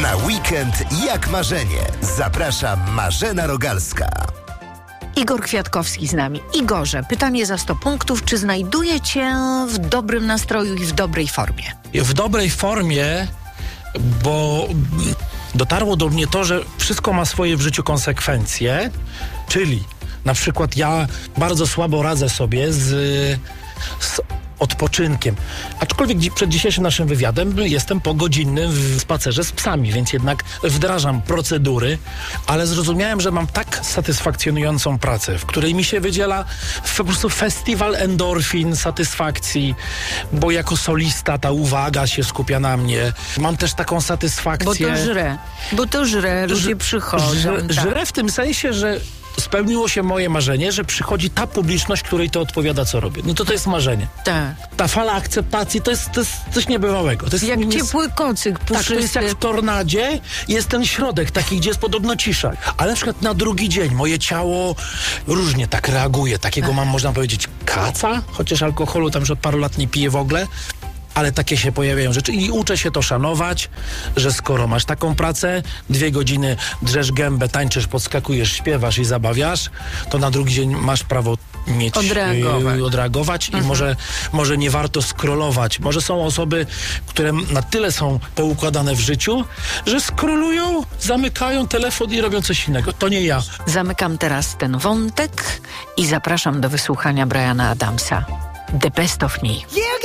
Na weekend jak marzenie. Zaprasza Marzena Rogalska. Igor Kwiatkowski z nami. Igorze, pytanie za 100 punktów. Czy znajduje cię w dobrym nastroju i w dobrej formie? W dobrej formie, bo dotarło do mnie to, że wszystko ma swoje w życiu konsekwencje, czyli na przykład ja bardzo słabo radzę sobie z odpoczynkiem. Aczkolwiek przed dzisiejszym naszym wywiadem jestem po godzinnym spacerze z psami, więc jednak wdrażam procedury, ale zrozumiałem, że mam tak satysfakcjonującą pracę, w której mi się wydziela po prostu festiwal endorfin, satysfakcji, bo jako solista ta uwaga się skupia na mnie. Mam też taką satysfakcję. Bo to żre, ludzie przychodzą. Żre w tym sensie, że spełniło się moje marzenie, że przychodzi ta publiczność, której to odpowiada, co robię. No to jest marzenie. Tak. Ta fala akceptacji to jest coś niebywałego. To jest jak ciepły kocyk puszysty. Tak, to jest jak w tornadzie. Jest ten środek taki, gdzie jest podobno cisza. Ale na przykład na drugi dzień moje ciało różnie tak reaguje. Takiego mam, można powiedzieć, kaca, chociaż alkoholu tam już od paru lat nie piję w ogóle. Ale takie się pojawiają rzeczy i uczę się to szanować, że skoro masz taką pracę, 2 godziny drzesz gębę, tańczysz, podskakujesz, śpiewasz i zabawiasz, to na drugi dzień masz prawo mieć odreagować i może nie warto scrollować. Może są osoby, które na tyle są poukładane w życiu, że scrollują, zamykają telefon i robią coś innego. To nie ja. Zamykam teraz ten wątek i zapraszam do wysłuchania Briana Adamsa. The Best of Me.